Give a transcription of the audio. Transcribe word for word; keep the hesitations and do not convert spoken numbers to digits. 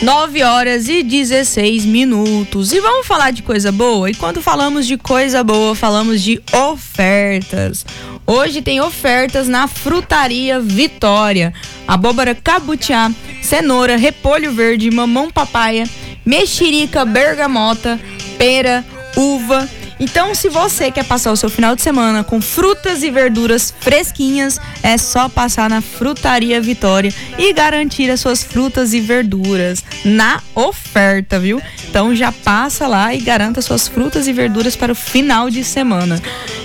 nove horas e dezesseis minutos. E vamos falar de coisa boa? E quando falamos de coisa boa, falamos de ofertas. Hoje tem ofertas na Frutaria Vitória. Abóbora cabutiá, cenoura, repolho verde, mamão papaya, mexerica, bergamota, pera, uva. Então, se você quer passar o seu final de semana com frutas e verduras fresquinhas, é só passar na Frutaria Vitória e garantir as suas frutas e verduras na oferta, viu? Então, já passa lá e garanta suas frutas e verduras para o final de semana.